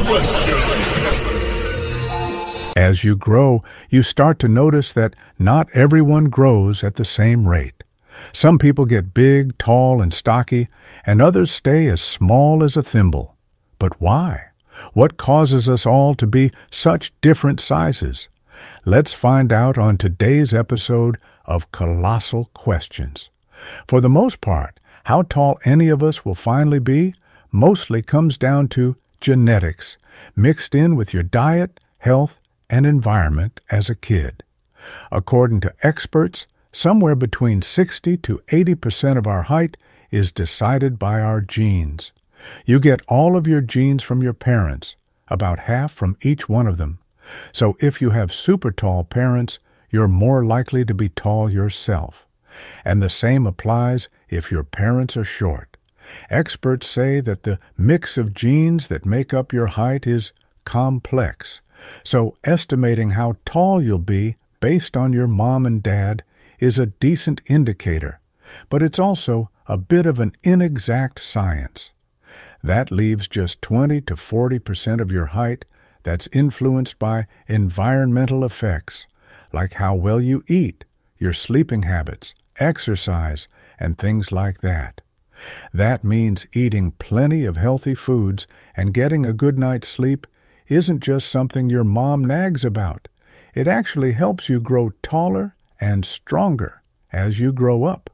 As you grow, you start to notice that not everyone grows at the same rate. Some people get big, tall, and stocky, and others stay as small as a thimble. But why? What causes us all to be such different sizes? Let's find out on today's episode of Colossal Questions. For the most part, how tall any of us will finally be mostly comes down to genetics, mixed in with your diet, health, and environment as a kid. According to experts, somewhere between 60 to 80% of our height is decided by our genes. You get all of your genes from your parents, about half from each one of them. So if you have super tall parents, you're more likely to be tall yourself. And the same applies if your parents are short. Experts say that the mix of genes that make up your height is complex. So estimating how tall you'll be based on your mom and dad is a decent indicator, but it's also a bit of an inexact science. That leaves just 20 to 40% of your height that's influenced by environmental effects, like how well you eat, your sleeping habits, exercise, and things like that. That means eating plenty of healthy foods and getting a good night's sleep isn't just something your mom nags about. It actually helps you grow taller and stronger as you grow up.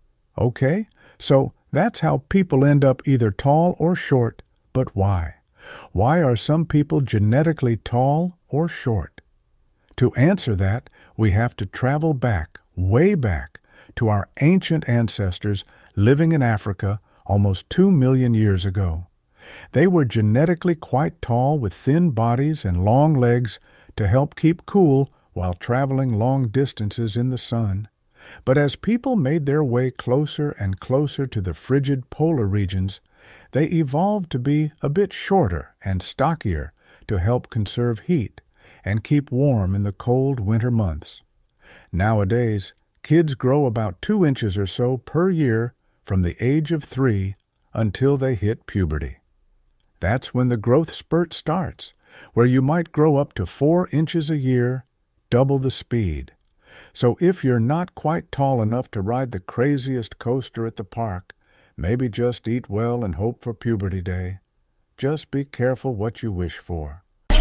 Okay, so that's how people end up either tall or short, but why? Why are some people genetically tall or short? To answer that, we have to travel back, way back, to our ancient ancestors living in Africa almost 2 million years ago. They were genetically quite tall with thin bodies and long legs to help keep cool while traveling long distances in the sun. But as people made their way closer and closer to the frigid polar regions, they evolved to be a bit shorter and stockier to help conserve heat and keep warm in the cold winter months. Nowadays, kids grow about 2 inches or so per year from the age of 3 until they hit puberty. That's when the growth spurt starts, where you might grow up to 4 inches a year, double the speed. So if you're not quite tall enough to ride the craziest coaster at the park, maybe just eat well and hope for puberty day. Just be careful what you wish for.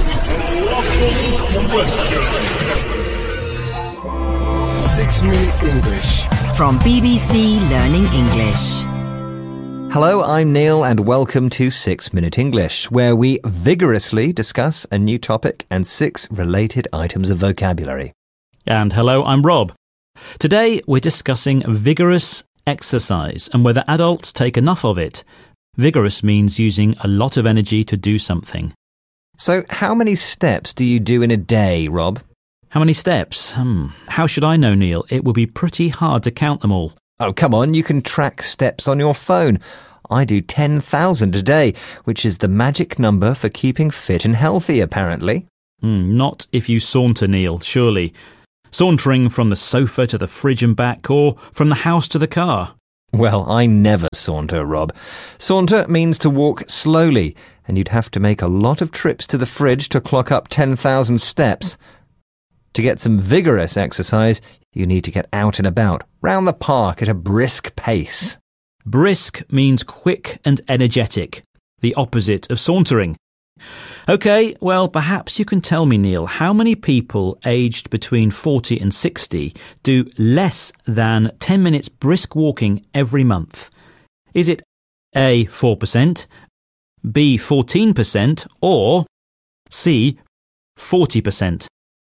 6-Minute English from BBC Learning English. Hello, I'm Neil and welcome to 6-Minute English, where we vigorously discuss a new topic and 6 related items of vocabulary. And hello, I'm Rob. Today we're discussing vigorous exercise and whether adults take enough of it. Vigorous means using a lot of energy to do something. So how many steps do you do in a day, Rob? How many steps? How should I know, Neil? It would be pretty hard to count them all. Oh, come on, you can track steps on your phone. I do 10,000 a day, which is the magic number for keeping fit and healthy, apparently. Not if you saunter, Neil, surely. Sauntering from the sofa to the fridge and back, or from the house to the car. Well, I never saunter, Rob. Saunter means to walk slowly, and you'd have to make a lot of trips to the fridge to clock up 10,000 steps. To get some vigorous exercise, you need to get out and about, round the park at a brisk pace. Brisk means quick and energetic, the opposite of sauntering. OK, well, perhaps you can tell me, Neil, how many people aged between 40 and 60 do less than 10 minutes brisk walking every month? Is it A, 4%, B, 14%, or C, 40%?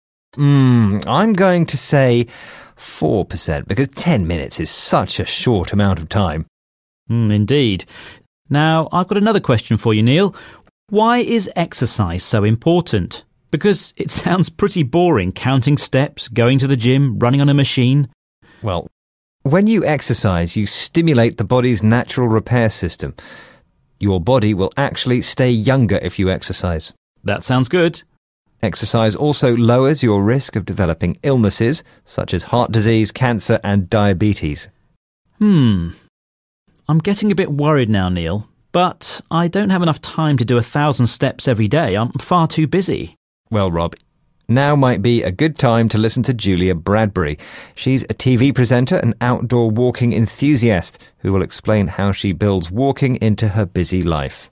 I'm going to say 4%, because 10 minutes is such a short amount of time. Indeed. Now, I've got another question for you, Neil. Why is exercise so important? Because it sounds pretty boring, counting steps, going to the gym, running on a machine. Well, when you exercise, you stimulate the body's natural repair system. Your body will actually stay younger if you exercise. That sounds good. Exercise also lowers your risk of developing illnesses such as heart disease, cancer and diabetes. I'm getting a bit worried now, Neil. But I don't have enough time to do 1,000 steps every day. I'm far too busy. Well, Rob, now might be a good time to listen to Julia Bradbury. She's a TV presenter and outdoor walking enthusiast who will explain how she builds walking into her busy life.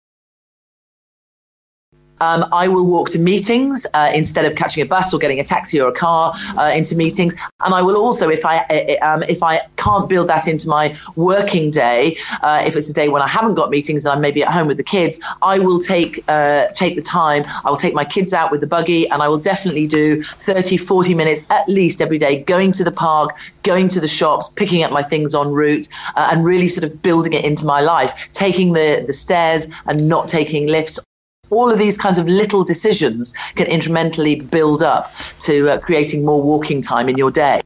I will walk to meetings instead of catching a bus or getting a taxi or a car into meetings. And I will also, if I can't build that into my working day, if it's a day when I haven't got meetings and I'm maybe at home with the kids, I will take the time. I will take my kids out with the buggy, and I will definitely do 30, 40 minutes at least every day, going to the park, going to the shops, picking up my things en route, and really sort of building it into my life, taking the stairs and not taking lifts. All of these kinds of little decisions can incrementally build up to creating more walking time in your day.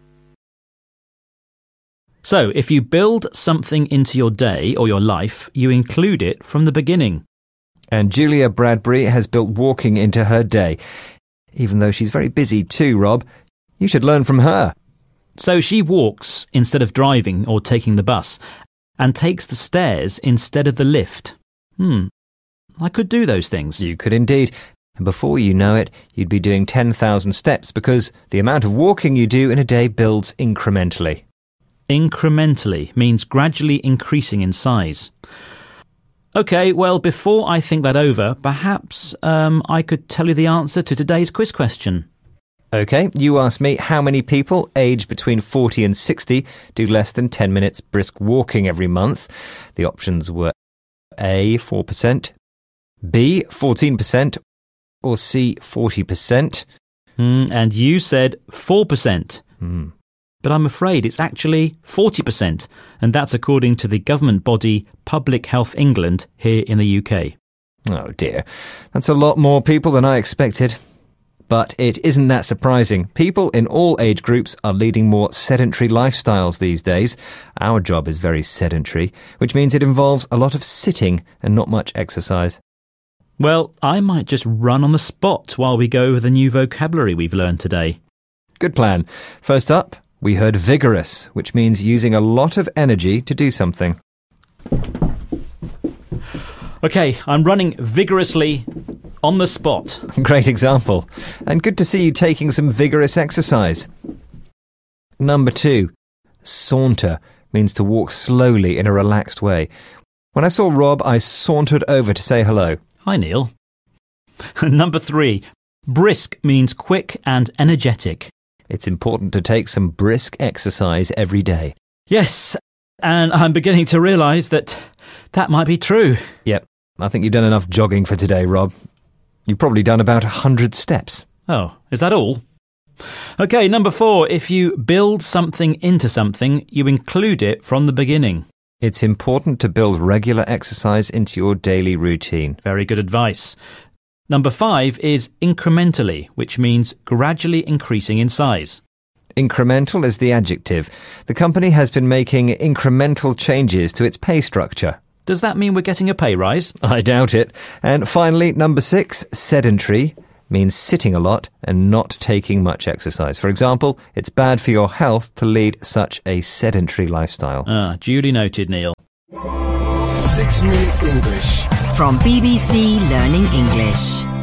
So, if you build something into your day or your life, you include it from the beginning. And Julia Bradbury has built walking into her day. Even though she's very busy too, Rob. You should learn from her. So she walks instead of driving or taking the bus, and takes the stairs instead of the lift. I could do those things. You could indeed. And before you know it, you'd be doing 10,000 steps because the amount of walking you do in a day builds incrementally. Incrementally means gradually increasing in size. OK, well, before I think that over, perhaps I could tell you the answer to today's quiz question. OK, you asked me how many people aged between 40 and 60 do less than 10 minutes brisk walking every month. The options were A, 4%, B, 14%, or C, 40%. And you said 4%. But I'm afraid it's actually 40%, and that's according to the government body Public Health England here in the UK. Oh dear, that's a lot more people than I expected. But it isn't that surprising. People in all age groups are leading more sedentary lifestyles these days. Our job is very sedentary, which means it involves a lot of sitting and not much exercise. Well, I might just run on the spot while we go over the new vocabulary we've learned today. Good plan. First up, we heard vigorous, which means using a lot of energy to do something. OK, I'm running vigorously on the spot. Great example. And good to see you taking some vigorous exercise. Number 2, saunter means to walk slowly in a relaxed way. When I saw Rob, I sauntered over to say hello. Hi, Neil. Number 3, brisk means quick and energetic. It's important to take some brisk exercise every day. Yes, and I'm beginning to realise that might be true. Yep, I think you've done enough jogging for today, Rob. You've probably done about 100 steps. Oh, is that all? OK, number 4, if you build something into something, you include it from the beginning. It's important to build regular exercise into your daily routine. Very good advice. Number 5 is incrementally, which means gradually increasing in size. Incremental is the adjective. The company has been making incremental changes to its pay structure. Does that mean we're getting a pay rise? I doubt it. And finally, number 6, sedentary, means sitting a lot and not taking much exercise. For example, it's bad for your health to lead such a sedentary lifestyle. Duly noted, Neil. 6 Minute English. From BBC Learning English.